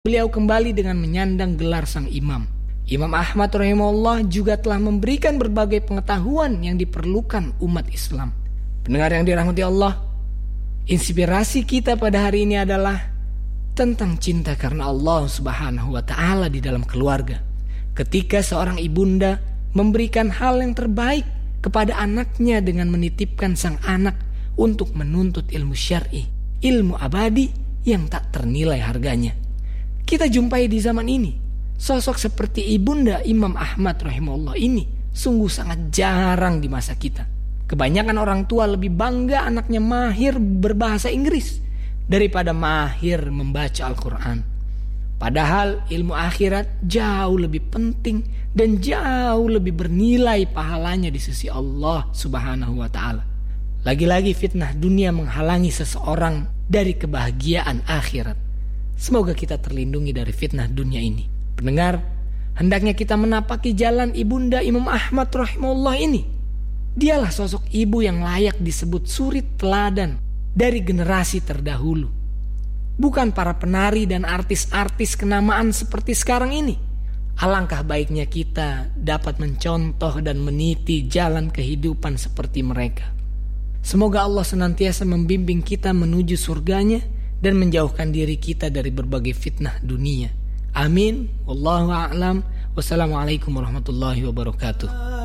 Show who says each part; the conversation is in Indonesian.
Speaker 1: beliau kembali dengan menyandang gelar sang imam. Imam Ahmad rahimahullah juga telah memberikan berbagai pengetahuan yang diperlukan umat Islam. Pendengar yang dirahmati Allah, inspirasi kita pada hari ini adalah tentang cinta karena Allah Subhanahu wa ta'ala di dalam keluarga. Ketika seorang ibunda memberikan hal yang terbaik kepada anaknya dengan menitipkan sang anak untuk menuntut ilmu syar'i, ilmu abadi yang tak ternilai harganya. Kita jumpai di zaman ini sosok seperti ibunda Imam Ahmad rahimahullah ini sungguh sangat jarang di masa kita. Kebanyakan orang tua lebih bangga anaknya mahir berbahasa Inggris daripada mahir membaca Al-Quran. Padahal ilmu akhirat jauh lebih penting dan jauh lebih bernilai pahalanya di sisi Allah Subhanahu wa ta'ala. Lagi-lagi fitnah dunia menghalangi seseorang dari kebahagiaan akhirat. Semoga kita terlindungi dari fitnah dunia ini. Pendengar, hendaknya kita menapaki jalan ibunda Imam Ahmad rahimahullah ini. Dialah sosok ibu yang layak disebut suri teladan dari generasi terdahulu. Bukan para penari dan artis-artis kenamaan seperti sekarang ini. Alangkah baiknya kita dapat mencontoh dan meniti jalan kehidupan seperti mereka. Semoga Allah senantiasa membimbing kita menuju surganya dan menjauhkan diri kita dari berbagai fitnah dunia. Amin. Wallahu a'lam. Wassalamualaikum warahmatullahi wabarakatuh.